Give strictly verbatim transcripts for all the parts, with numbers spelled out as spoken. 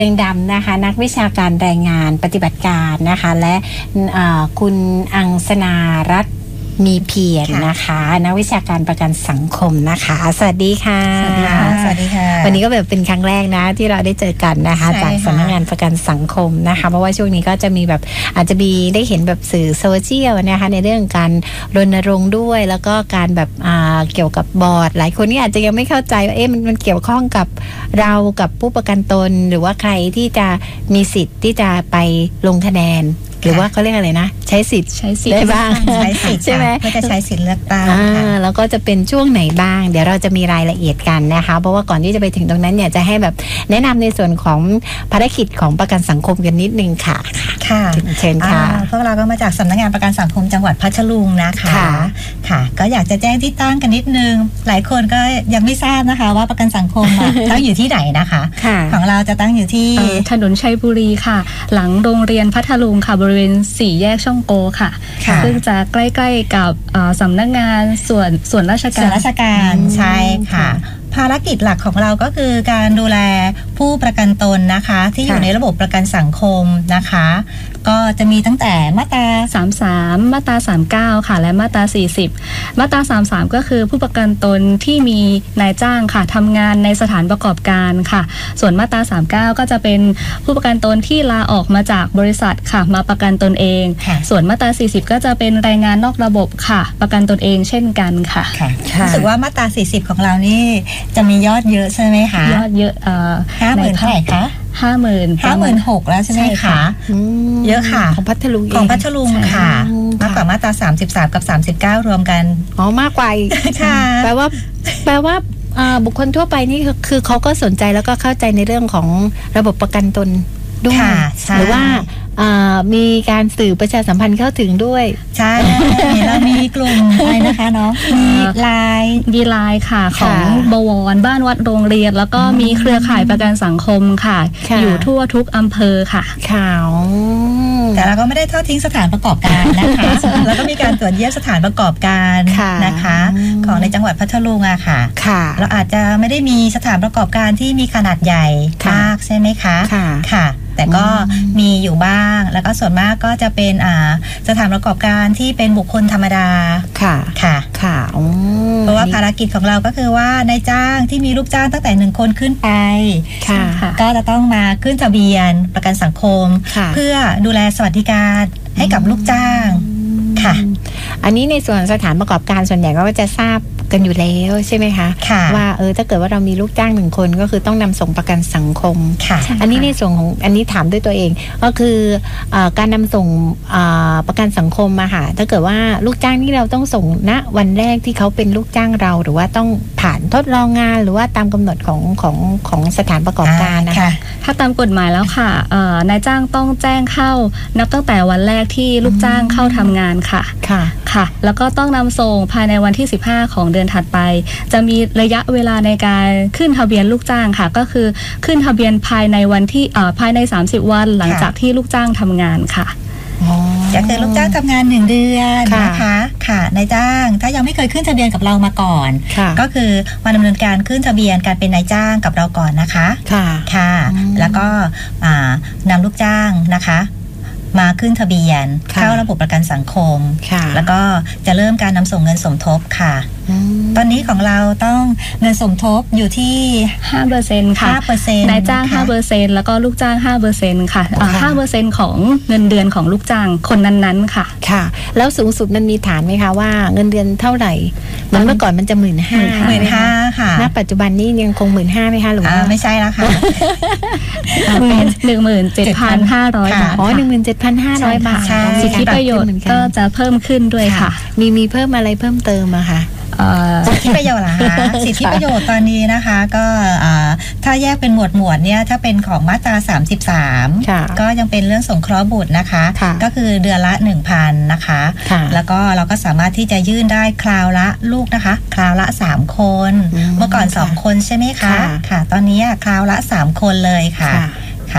เรืองดำนะคะนักวิชาการแรงงานปฏิบัติการนะคะและคุณอังสนารัตน์มีเพียรนะคะนักวิชาการประกันสังคมนะคะสวัสดีค่ะสวัสดีค่ะสวัสดีค่ะวันนี้ก็แบบเป็นครั้งแรกนะที่เราได้เจอกันนะคะจากสำนักงานประกันสังคมนะคะเพราะว่าช่วงนี้ก็จะมีแบบอาจจะมีได้เห็นแบบสื่อโซเชียลนะคะในเรื่องการรณรงค์ด้วยแล้วก็การแบบเกี่ยวกับบอร์ดหลายคนนี่อาจจะยังไม่เข้าใจว่าเอ๊ะมันมันเกี่ยวข้องกับเรากับผู้ประกันตนหรือว่าใครที่จะมีสิทธิ์ที่จะไปลงคะแนนหรือว่าเขาเรียกอะไรนะใช้สิทธิ์ใช้สิทธิ์ได้บ้างใช้สิทธิ์ใช่ไหมเพื่อจะใช้สิทธิ์เลือกตั้งแล้วก็จะเป็นช่วงไหนบ้างเดี๋ยวเราจะมีรายละเอียดกันนะคะเพราะว่าก่อนที่จะไปถึงตรงนั้นเนี่ยจะให้แบบแนะนำในส่วนของภารกิจของประกันสังคมกันนิดนึงค่ะค่ะเชิญค่ะพวกเราก็มาจากสำนักงานประกันสังคมจังหวัดพัทลุงนะคะค่ะก็อยากจะแจ้งที่ตั้งกันนิดนึงหลายคนก็ยังไม่ทราบนะคะว่าประกันสังคมตั้งอยู่ที่ไหนนะคะของเราจะตั้งอยู่ที่ถนนชัยบุรีค่ะหลังโรงเรียนพัทลุงค่ะบริเวณสี่แยกช่องโกค่ะซึ่งจะใกล้ๆกับสำนักงานส่วนส่วนราชการส่วนราชการใช่ค่ะภารกิจหลักของเราก็คือการดูแลผู้ประกันตนนะคะที่อยู่ในระบบประกันสังคมนะคะก็จะมีตั้งแต่มาตราสามสิบสามมาตราสามสิบเก้าค่ะและมาตราสี่สิบมาตราสามสิบสามก็คือผู้ประกันตนที่มีนายจ้างค่ะทำงานในสถานประกอบการค่ะส่วนมาตราสามสิบเก้าก็จะเป็นผู้ประกันตนที่ลาออกมาจากบริษัทค่ะมาประกันตนเองส่วนมาตราสี่สิบก็จะเป็นแรงงานนอกระบบค่ะประกันตนเองเช่นกันค่ะรู้สึกว่ามาตราสี่สิบของเรานี่จะมียอดเยอะใช่ไหมคะยอดเยอะห้าหมื่นเท่าไหร่คะห้าหมื่นห้าหมื่นหกแล้วใช่ไหมคะเยอะค่ะของพัทลุงของพัทลุงค่ะมากกว่ามาตราสามสิบสามกับสามสิบเก้ารวมกันอ๋อมากกว่าค่ะแปลว่าแปลว่าบุคคลทั่วไปนี่คือเขาก็สนใจแล้วก็เข้าใจในเรื่องของระบบประกันตนด้วยหรือว่ามีการสื่อประชาสัมพันธ์เข้าถึงด้วยใช่เรามีกลุ่มอะไรนะคะเนาะมีไลน์มีไลน์ค่ะของบวรบ้านวัดโรงเรียนแล้วก็มีเครือข่ายประกันสังคมค่ะอยู่ทั่วทุกอำเภอค่ะข่าวแต่เราก็ไม่ได้ทอดทิ้งสถานประกอบการนะคะแล้วก็มีการตรวจเยี่ยมสถานประกอบการนะคะของในจังหวัดพัทลุงอะค่ะเราอาจจะไม่ได้มีสถานประกอบการที่มีขนาดใหญ่มากใช่ไหมคะค่ะแต่ก็มีอยู่บ้างแล้วก็ส่วนมากก็จะเป็นสถานประกอบการที่เป็นบุคคลธรรมดาค่ะค่ะค่ะเพราะว่าภารกิจของเราก็คือว่านายจ้างที่มีลูกจ้างตั้งแต่หนึ่งคนขึ้นไปค่ะก็จะต้องมาขึ้นทะเบียนประกันสังคมเพื่อดูแลสวัสดิการให้กับลูกจ้างค่ะอันนี้ในส่วนสถานประกอบการส่วนใหญ่ก็จะทราบกันอยู่แล้วใช่ไหมคะว่าเออถ้าเกิดว่าเรามีลูกจ้างหนึ่งคนก็คือต้องนำส่งประกันสังคมอันนี้ในส่วนของอันนี้ถามด้วยตัวเองก็คือการนำส่งประกันสังคมมาค่ะถ้าเกิดว่าลูกจ้างที่เราต้องส่งณวันแรกที่เขาเป็นลูกจ้างเราหรือว่าต้องผ่านทดลองงานหรือว่าตามกำหนดของของของสถานประกอบการนะคะถ้าตามกฎหมายแล้วค่ะนายจ้างต้องแจ้งเข้านับตั้งแต่วันแรกที่ลูกจ้างเข้าทำงานค่ะค่ะค่ะแล้วก็ต้องนำส่งภายในวันที่สิบห้าของเดือนถัดไปจะมีระยะเวลาในการขึ้นทะเบียนลูกจ้างค่ะก็คือขึ้นทะเบียนภายในวันที่ภายในสามสิบวันหลังจากที่ลูกจ้างทำงานค่ะก็คือลูกจ้างทำงานหนึ่งเดือนนะคะค่ะนายจ้างถ้ายังไม่เคยขึ้นทะเบียนกับเรามาก่อนก็คือมาดำเนินการขึ้นทะเบียนการเป็นนายจ้างกับเราก่อนนะคะค่ะค่ะแล้วก็นำลูกจ้างนะคะมาขึ้นทะเบียนเข้าระบบประกันสังคมแล้วก็จะเริ่มการนำส่งเงินสมทบค่ะตอนนี้ของเราต้องเงินสมทบอยู่ที่ห้าเปอร์เซ็นต์ ค่ะห้าเปอร์เซ็นต์นายจ้าง ห้าเปอร์เซ็นต์ แล้วก็ลูกจ้าง ห้าเปอร์เซ็นต์ ค่ะ ห้าเปอร์เซ็นต์ ของเงินเดือนของลูกจ้างคนนั้นๆค่ะค่ะแล้วสูงสุดมันมีฐานไหมคะว่าเงินเดือนเท่าไหร่มันเมื่อก่อนมันจะ หนึ่งหมื่นห้าพันหนึ่งหมื่นห้าพัน ค่ะณปัจจุบันนี้ยังคง หนึ่งหมื่นห้าพัน ไหมคะหรือว่าไม่ใช่แล้วค่ะเป็น หนึ่งหมื่นเจ็ดพันห้าร้อย บาทอ๋อ หนึ่งหมื่นเจ็ดพันห้าร้อย บาทสิทธิประโยชน์ก็จะเพิ่มขึ้นด้วยค่ะมีมีเพิ่มอะไรเพิ่มเติมอะคะสิทธิประโยชน์นะคะสิทธิประโยชน์ตอนนี้นะคะก็ถ้าแยกเป็นหมวดหมวดเนี่ยถ้าเป็นของมาตราสามสิบสามก็ยังเป็นเรื่องสงเคราะห์บุตรนะคะก็คือเดือนละ หนึ่งพัน นะคะแล้วก็เราก็สามารถที่จะยื่นได้คราวละลูกนะคะคราวละสามคนเมื่อก่อนสองคนใช่ไหมคะค่ะตอนนี้คราวละสามคนเลยค่ะค่ะ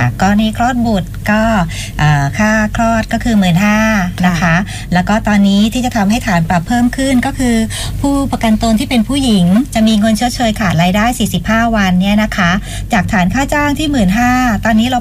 ค่ะกรณีคลอดบุตรก็ค่าคลอดก็คือหมื่นห้านะคะแล้วก็ตอนนี้ที่จะทำให้ฐานปรับเพิ่มขึ้นก็คือผู้ประกันตนที่เป็นผู้หญิงจะมีเงินชดเชยขาดรายได้สี่สิบห้าวันเนี่ยนะคะจากฐานค่าจ้างที่หมื่นห้าตอนนี้เรา